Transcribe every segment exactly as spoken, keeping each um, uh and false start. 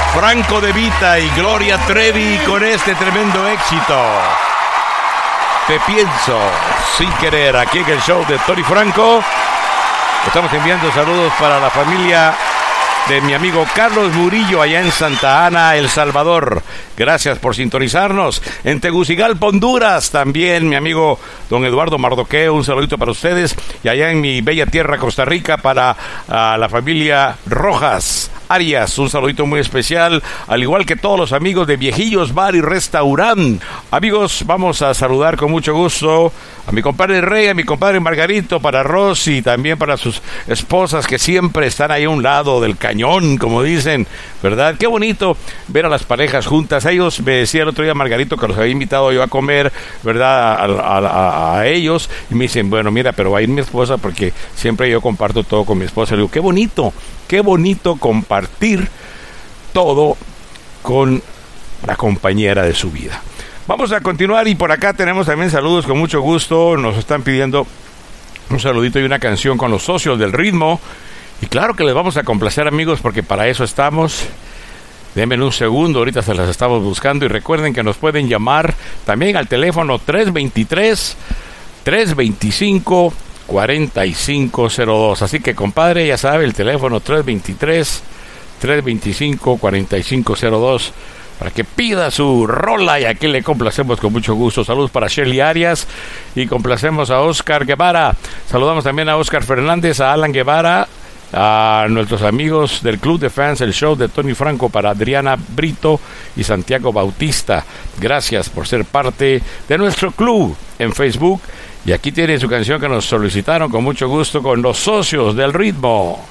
Franco De Vita y Gloria Trevi con este tremendo éxito. Te pienso sin querer, aquí en el show de Tony Franco. Estamos enviando saludos para la familia de mi amigo Carlos Murillo allá en Santa Ana, El Salvador. Gracias por sintonizarnos. En Tegucigalpa, Honduras, también mi amigo don Eduardo Mardoqueo, un saludito para ustedes. Y allá en mi bella tierra, Costa Rica, para uh, la familia Rojas Arias, un saludito muy especial, al igual que todos los amigos de Viejillos Bar y Restaurant. Amigos, vamos a saludar con mucho gusto a mi compadre Rey, a mi compadre Margarito, para Rosy y también para sus esposas que siempre están ahí a un lado del cañón, como dicen, ¿verdad? Qué bonito ver a las parejas juntas. Ellos, me decía el otro día Margarito que los había invitado yo a comer, ¿verdad? A, a, a, a ellos, y me dicen, bueno, mira, pero va a ir mi esposa porque siempre yo comparto todo con mi esposa. Le digo, qué bonito, qué bonito compartir todo con la compañera de su vida. Vamos a continuar y por acá tenemos también saludos con mucho gusto. Nos están pidiendo un saludito y una canción con los socios del ritmo. Y claro que les vamos a complacer, amigos, porque para eso estamos. Denme un segundo, ahorita se las estamos buscando. Y recuerden que nos pueden llamar también al teléfono tres veintitrés, tres veinticinco, cuarenta y cinco cero dos. Así que, compadre, ya sabe, el teléfono tres veintitrés, tres veinticinco, cuarenta y cinco cero dos para que pida su rola y aquí le complacemos con mucho gusto. Saludos para Shelly Arias y complacemos a Oscar Guevara. Saludamos también a Oscar Fernández, a Alan Guevara, a nuestros amigos del Club de Fans, el show de Tony Franco, para Adriana Brito y Santiago Bautista. Gracias por ser parte de nuestro club en Facebook. Y aquí tiene su canción que nos solicitaron con mucho gusto con los socios del ritmo.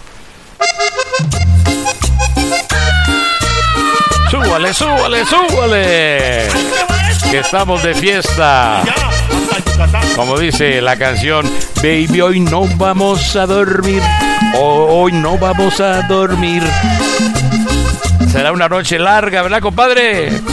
¡Súbale, súbale, súbale! Que estamos de fiesta. Como dice la canción, baby, hoy no vamos a dormir. Hoy no vamos a dormir. Será una noche larga, ¿verdad, compadre?